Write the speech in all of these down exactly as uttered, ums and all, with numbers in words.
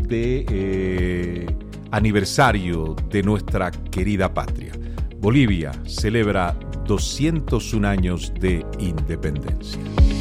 de eh, aniversario de nuestra querida patria. Bolivia celebra doscientos un años de independencia.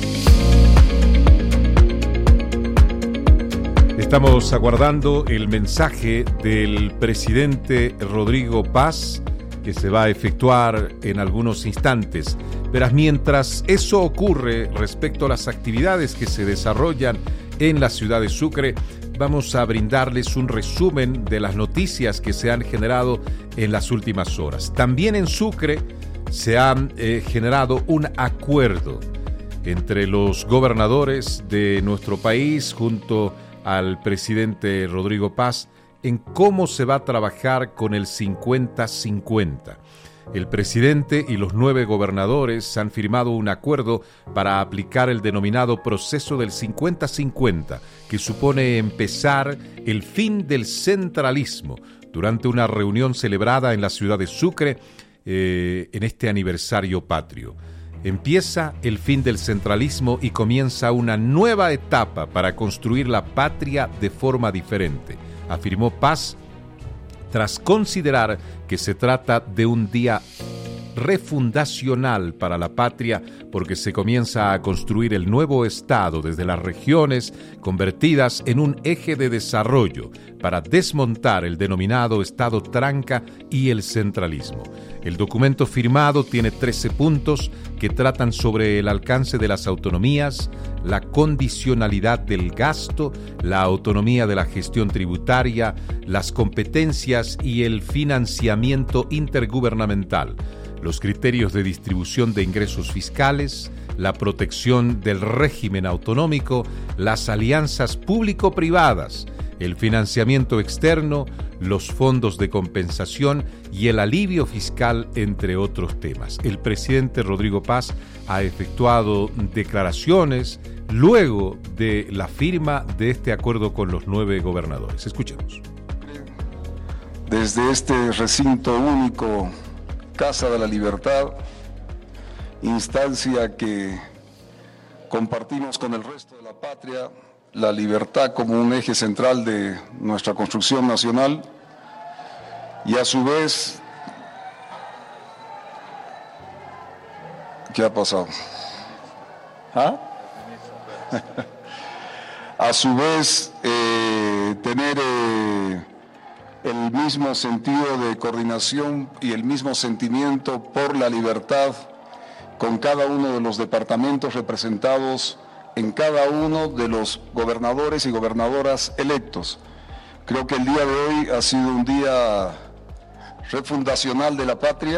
Estamos aguardando el mensaje del presidente Rodrigo Paz, que se va a efectuar en algunos instantes. Pero mientras eso ocurre respecto a las actividades que se desarrollan en la ciudad de Sucre, vamos a brindarles un resumen de las noticias que se han generado en las últimas horas. También en Sucre se ha eh, generado un acuerdo entre los gobernadores de nuestro país junto al presidente Rodrigo Paz en cómo se va a trabajar con el cincuenta cincuenta. El presidente y los nueve gobernadores han firmado un acuerdo para aplicar el denominado proceso del cincuenta cincuenta, que supone empezar el fin del centralismo durante una reunión celebrada en la ciudad de Sucre eh, en este aniversario patrio. Empieza el fin del centralismo y comienza una nueva etapa para construir la patria de forma diferente, afirmó Paz, tras considerar que se trata de un día refundacional para la patria porque se comienza a construir el nuevo Estado desde las regiones convertidas en un eje de desarrollo para desmontar el denominado Estado tranca y el centralismo. El documento firmado tiene trece puntos que tratan sobre el alcance de las autonomías, la condicionalidad del gasto, la autonomía de la gestión tributaria, las competencias y el financiamiento intergubernamental, los criterios de distribución de ingresos fiscales, la protección del régimen autonómico, las alianzas público-privadas, el financiamiento externo, los fondos de compensación y el alivio fiscal, entre otros temas. El presidente Rodrigo Paz ha efectuado declaraciones luego de la firma de este acuerdo con los nueve gobernadores. Escuchemos. Desde este recinto único, Casa de la Libertad, instancia que compartimos con el resto de la patria, la libertad como un eje central de nuestra construcción nacional y a su vez, ¿qué ha pasado? ¿Ah? A su vez, eh, tener eh, el mismo sentido de coordinación y el mismo sentimiento por la libertad con cada uno de los departamentos representados en cada uno de los gobernadores y gobernadoras electos. Creo que el día de hoy ha sido un día refundacional de la patria.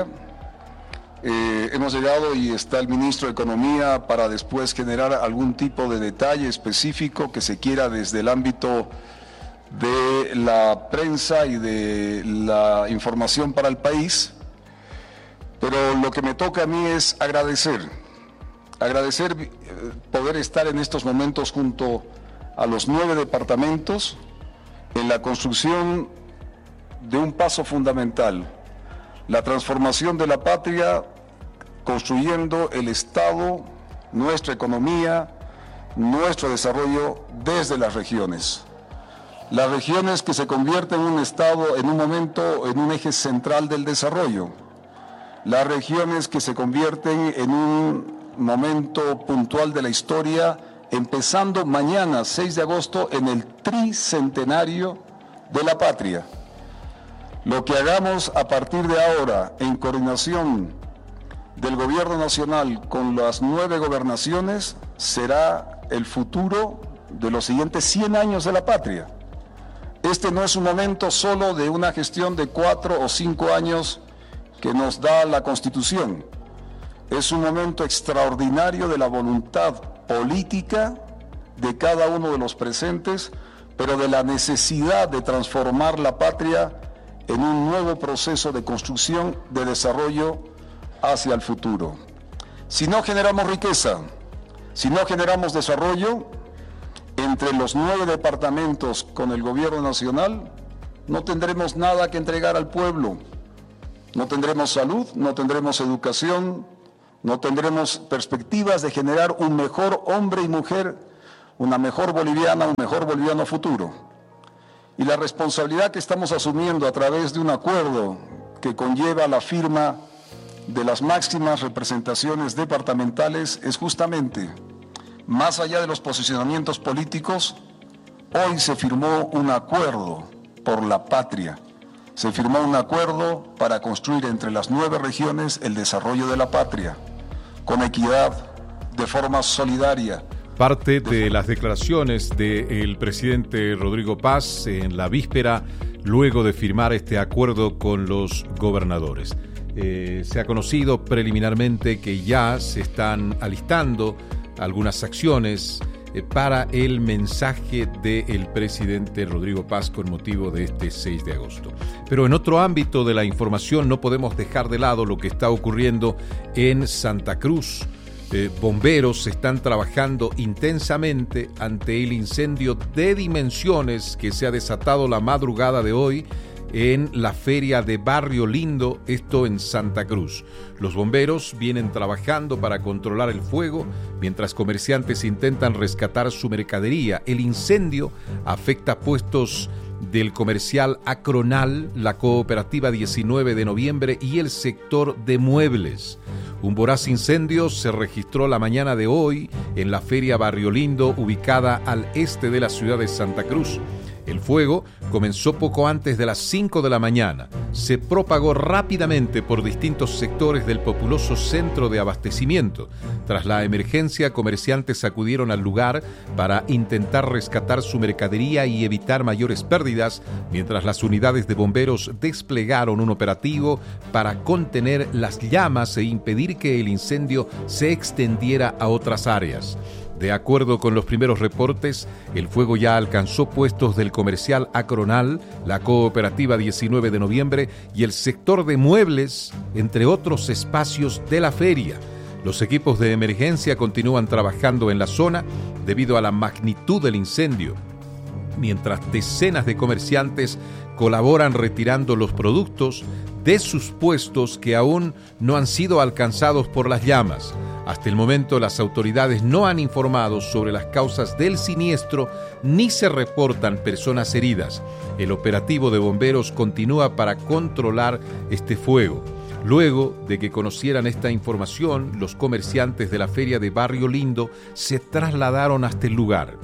Eh, hemos llegado y está el ministro de Economía para después generar algún tipo de detalle específico que se quiera desde el ámbito de la prensa y de la información para el país. Pero lo que me toca a mí es agradecer, agradecer eh, poder estar en estos momentos junto a los nueve departamentos en la construcción de un paso fundamental, la transformación de la patria, construyendo el Estado, nuestra economía, nuestro desarrollo desde las regiones. Las regiones que se convierten en un Estado, en un momento, en un eje central del desarrollo. Las regiones que se convierten en un momento puntual de la historia, empezando mañana, seis de agosto, en el tricentenario de la patria. Lo que hagamos a partir de ahora, en coordinación del Gobierno Nacional con las nueve gobernaciones, será el futuro de los siguientes cien años de la patria. Este no es un momento solo de una gestión de cuatro o cinco años que nos da la Constitución. Es un momento extraordinario de la voluntad política de cada uno de los presentes, pero de la necesidad de transformar la patria en un nuevo proceso de construcción, de desarrollo hacia el futuro. Si no generamos riqueza, si no generamos desarrollo, entre los nueve departamentos con el gobierno nacional, no tendremos nada que entregar al pueblo. No tendremos salud, no tendremos educación, no tendremos perspectivas de generar un mejor hombre y mujer, una mejor boliviana, un mejor boliviano futuro. y la responsabilidad que estamos asumiendo a través de un acuerdo que conlleva la firma de las máximas representaciones departamentales es justamente, más allá de los posicionamientos políticos, hoy se firmó un acuerdo por la patria. Se firmó un acuerdo para construir entre las nueve regiones el desarrollo de la patria, con equidad, de forma solidaria. Parte de las declaraciones del presidente Rodrigo Paz en la víspera, luego de firmar este acuerdo con los gobernadores. Eh, se ha conocido preliminarmente que ya se están alistando algunas acciones eh, para el mensaje del presidente Rodrigo Paz con motivo de este seis de agosto. Pero en otro ámbito de la información no podemos dejar de lado lo que está ocurriendo en Santa Cruz. Eh, bomberos están trabajando intensamente ante el incendio de dimensiones que se ha desatado la madrugada de hoy en la feria de Barrio Lindo, esto en Santa Cruz. Los bomberos vienen trabajando para controlar el fuego, mientras comerciantes intentan rescatar su mercadería. El incendio afecta puestos del comercial Acronal, la cooperativa diecinueve de noviembre y el sector de muebles. Un voraz incendio se registró la mañana de hoy en la feria Barrio Lindo, ubicada al este de la ciudad de Santa Cruz. El fuego comenzó poco antes de las cinco de la mañana. Se propagó rápidamente por distintos sectores del populoso centro de abastecimiento. Tras la emergencia, comerciantes acudieron al lugar para intentar rescatar su mercadería y evitar mayores pérdidas, mientras las unidades de bomberos desplegaron un operativo para contener las llamas e impedir que el incendio se extendiera a otras áreas. De acuerdo con los primeros reportes, el fuego ya alcanzó puestos del comercial Acronal, la cooperativa diecinueve de noviembre y el sector de muebles, entre otros espacios de la feria. Los equipos de emergencia continúan trabajando en la zona debido a la magnitud del incendio, mientras decenas de comerciantes colaboran retirando los productos de sus puestos que aún no han sido alcanzados por las llamas. Hasta el momento, las autoridades no han informado sobre las causas del siniestro ni se reportan personas heridas. El operativo de bomberos continúa para controlar este fuego. Luego de que conocieran esta información, los comerciantes de la feria de Barrio Lindo se trasladaron hasta el lugar.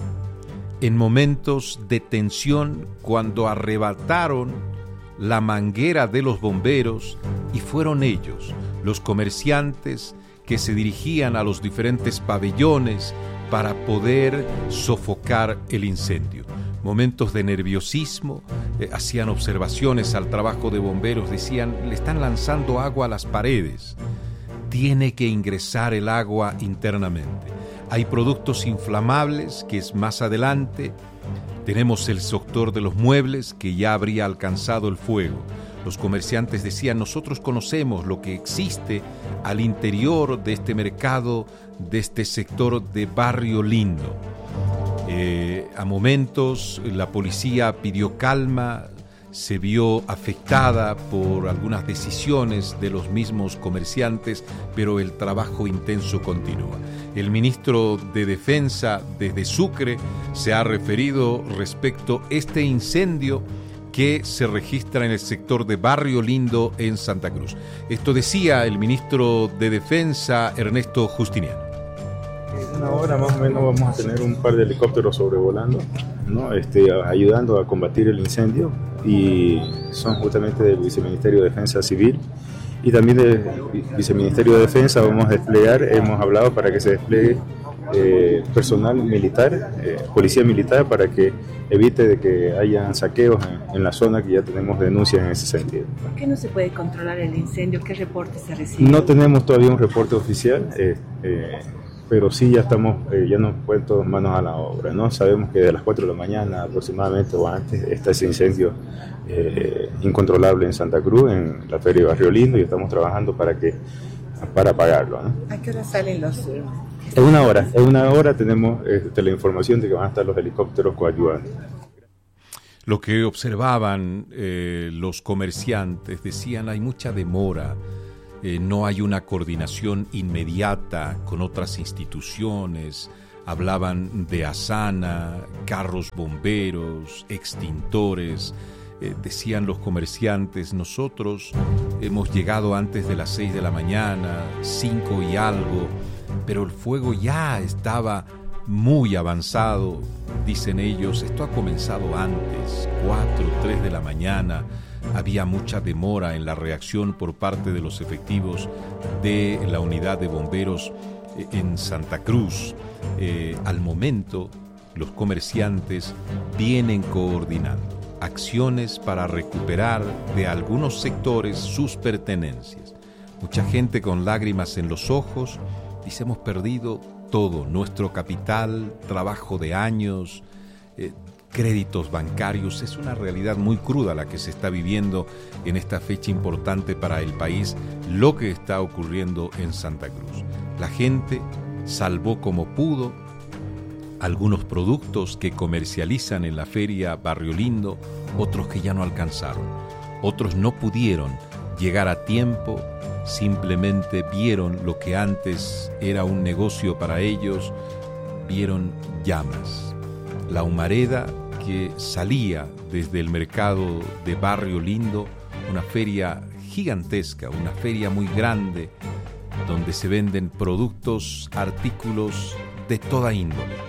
En momentos de tensión, cuando arrebataron la manguera de los bomberos, y fueron ellos, los comerciantes, que se dirigían a los diferentes pabellones para poder sofocar el incendio. Momentos de nerviosismo, eh, hacían observaciones al trabajo de bomberos, decían, le están lanzando agua a las paredes. Tiene que ingresar el agua internamente. Hay productos inflamables, que es más adelante. Tenemos el sector de los muebles, que ya habría alcanzado el fuego. Los comerciantes decían, nosotros conocemos lo que existe al interior de este mercado, de este sector de Barrio Lindo. Eh, a momentos la policía pidió calma, se vio afectada por algunas decisiones de los mismos comerciantes, pero el trabajo intenso continúa. El ministro de Defensa desde Sucre se ha referido respecto a este incendio que se registra en el sector de Barrio Lindo en Santa Cruz. Esto decía el ministro de Defensa, Ernesto Justiniano. En una hora más o menos vamos a tener un par de helicópteros sobrevolando, ¿no? este, ayudando a combatir el incendio, y son justamente del Viceministerio de Defensa Civil y también del Viceministerio de Defensa. Vamos a desplegar, hemos hablado para que se despliegue eh, personal militar, eh, policía militar, para que evite de que hayan saqueos en, en la zona, que ya tenemos denuncias en ese sentido. ¿Por qué no se puede controlar el incendio? ¿Qué reporte se recibe? No tenemos todavía un reporte oficial, eh, eh, pero sí ya estamos, eh, ya nos puestos manos a la obra, ¿no? Sabemos que de las cuatro de la mañana aproximadamente o antes está ese incendio eh, incontrolable en Santa Cruz, en la feria de Barrio Lindo, y estamos trabajando para que para apagarlo, ¿no? ¿A qué hora salen los...? En una hora, en una hora tenemos este, la información de que van a estar los helicópteros coadyuvando. Lo que observaban eh, los comerciantes, decían, hay mucha demora, eh, no hay una coordinación inmediata con otras instituciones, hablaban de asana, carros bomberos, extintores. Eh, decían los comerciantes, nosotros hemos llegado antes de las seis de la mañana, cinco y algo, pero el fuego ya estaba muy avanzado. Dicen ellos, esto ha comenzado antes, cuatro, tres de la mañana. Había mucha demora en la reacción por parte de los efectivos de la unidad de bomberos en Santa Cruz. Eh, al momento, los comerciantes vienen coordinando acciones para recuperar de algunos sectores sus pertenencias. Mucha gente con lágrimas en los ojos dice, hemos perdido todo, nuestro capital, trabajo de años, eh, créditos bancarios. Es una realidad muy cruda la que se está viviendo en esta fecha importante para el país, lo que está ocurriendo en Santa Cruz. La gente salvó como pudo algunos productos que comercializan en la feria Barrio Lindo, otros que ya no alcanzaron, otros no pudieron llegar a tiempo, simplemente vieron lo que antes era un negocio para ellos, vieron llamas. La humareda que salía desde el mercado de Barrio Lindo, una feria gigantesca, una feria muy grande, donde se venden productos, artículos de toda índole.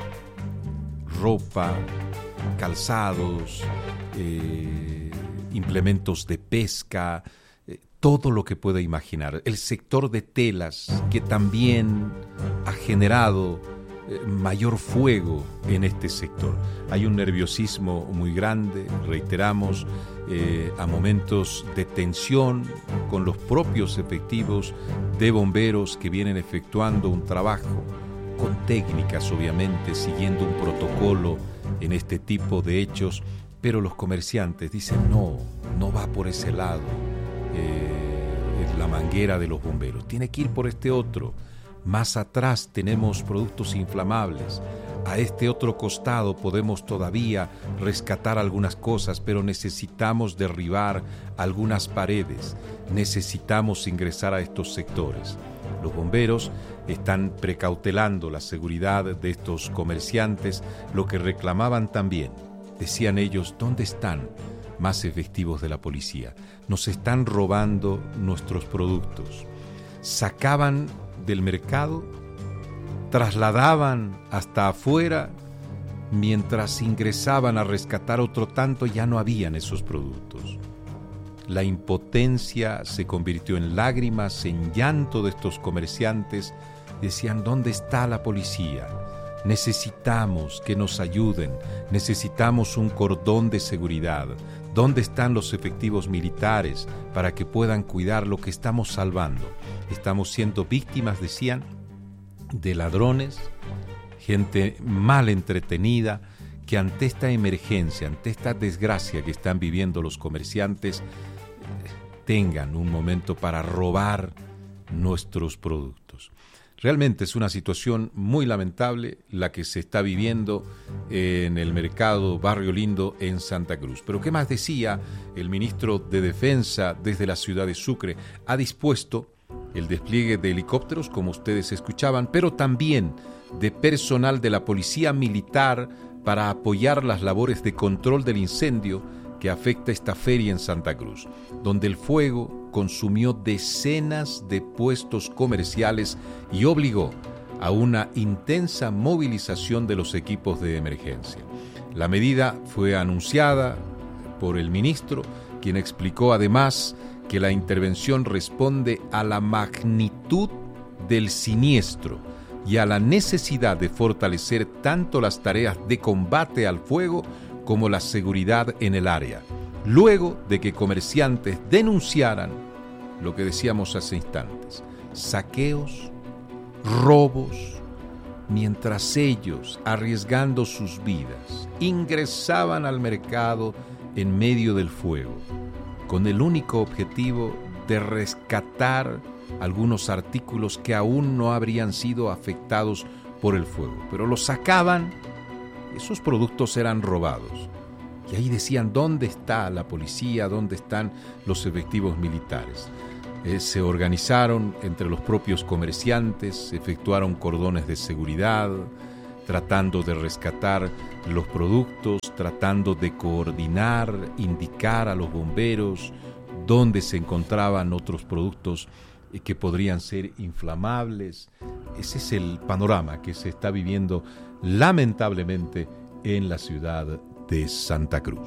Ropa, calzados, eh, implementos de pesca, eh, todo lo que pueda imaginar. El sector de telas, que también ha generado eh, mayor fuego en este sector. Hay un nerviosismo muy grande, reiteramos, eh, a momentos de tensión con los propios efectivos de bomberos que vienen efectuando un trabajo con técnicas, obviamente, siguiendo un protocolo en este tipo de hechos, pero los comerciantes dicen, no, no va por ese lado, eh, la manguera de los bomberos, tiene que ir por este otro. Más atrás tenemos productos inflamables, a este otro costado podemos todavía rescatar algunas cosas, pero necesitamos derribar algunas paredes, necesitamos ingresar a estos sectores. Los bomberos están precautelando la seguridad de estos comerciantes, lo que reclamaban también. Decían ellos, ¿dónde están más efectivos de la policía? Nos están robando nuestros productos. Sacaban del mercado, trasladaban hasta afuera, mientras ingresaban a rescatar otro tanto ya no habían esos productos. La impotencia se convirtió en lágrimas, en llanto de estos comerciantes. Decían, ¿dónde está la policía? Necesitamos que nos ayuden, necesitamos un cordón de seguridad. ¿Dónde están los efectivos militares para que puedan cuidar lo que estamos salvando? Estamos siendo víctimas, decían, de ladrones, gente mal entretenida, que ante esta emergencia, ante esta desgracia que están viviendo los comerciantes, tengan un momento para robar nuestros productos. Realmente es una situación muy lamentable la que se está viviendo en el mercado Barrio Lindo en Santa Cruz. Pero ¿qué más decía el ministro de Defensa desde la ciudad de Sucre? Ha dispuesto el despliegue de helicópteros, como ustedes escuchaban, pero también de personal de la Policía Militar para apoyar las labores de control del incendio que afecta esta feria en Santa Cruz, donde el fuego consumió decenas de puestos comerciales y obligó a una intensa movilización de los equipos de emergencia. La medida fue anunciada por el ministro, quien explicó además que la intervención responde a la magnitud del siniestro y a la necesidad de fortalecer tanto las tareas de combate al fuego como la seguridad en el área, luego de que comerciantes denunciaran lo que decíamos hace instantes, saqueos, robos, mientras ellos, arriesgando sus vidas, ingresaban al mercado en medio del fuego, con el único objetivo de rescatar algunos artículos que aún no habrían sido afectados por el fuego, pero los sacaban. Esos productos eran robados. Y ahí decían, ¿dónde está la policía? ¿Dónde están los efectivos militares? Eh, se organizaron entre los propios comerciantes, efectuaron cordones de seguridad, tratando de rescatar los productos, tratando de coordinar, indicar a los bomberos dónde se encontraban otros productos que podrían ser inflamables. Ese es el panorama que se está viviendo lamentablemente en la ciudad de Santa Cruz.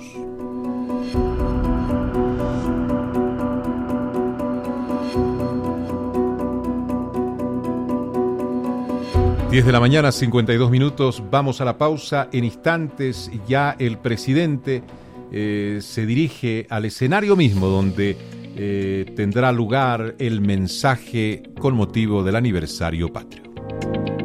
diez de la mañana, cincuenta y dos minutos. Vamos a la pausa. En instantes ya el presidente eh, se dirige al escenario mismo donde eh, tendrá lugar el mensaje con motivo del aniversario patrio.